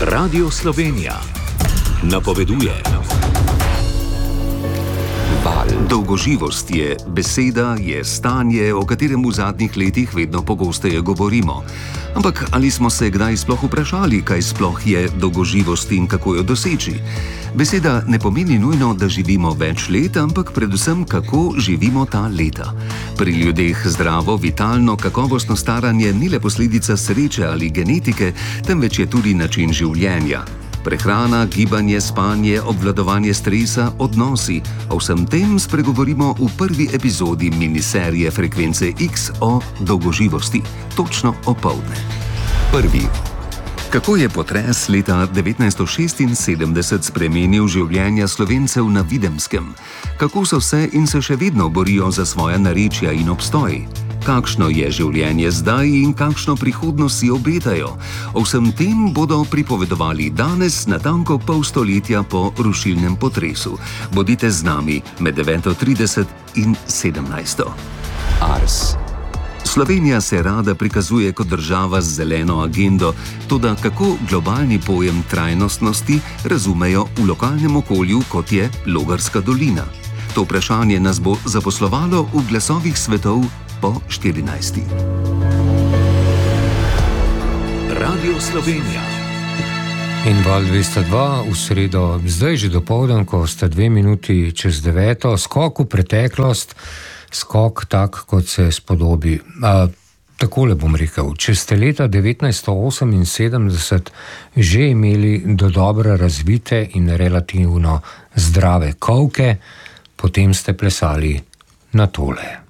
Radio Slovenija napoveduje. Dolgoživost je beseda, je stanje, o katerem v zadnjih letih vedno pogosteje govorimo. Ampak ali smo se kdaj sploh vprašali, kaj sploh je dolgoživost in kako jo doseči? Beseda ne pomeni nujno, da živimo več let, ampak predvsem, kako živimo ta leta. Pri ljudeh zdravo, vitalno, kakovostno staranje ni le posledica sreče ali genetike, temveč je tudi način življenja. Prehrana, gibanje, spanje, obvladovanje stresa, odnosi. O vsem tem spregovorimo v prvi epizodi miniserije Frekvence X o dolgoživosti, točno opoldne. Prvi. Kako je potres leta 1976 spremenil življenja Slovencev na Videmskem? Kako so se in se še vedno borijo za svoja narečja in obstoj? Kakšno je življenje zdaj in kakšno prihodnost si obetajo? O vsem tem bodo pripovedovali danes, natanko pol stoletja po rušilnem potresu. Bodite z nami med 9:30 in 17. Ars. Slovenija se rada prikazuje kot država z zeleno agendo, toda kako globalni pojem trajnostnosti razumejo v lokalnem okolju, kot je Logarska dolina? To vprašanje nas bo zaposlovalo v glasovih svetov po 14. Radio Slovenija. In Val 202 v sredo, zdaj že dopoldan, ko sta 2 minuti čez 9, skok v preteklost, skok tak, kot se spodobi. Takole bom rekel, če ste leta 1978 že imeli dodobra razvite in relativno zdrave kolke, potem ste plesali na tole.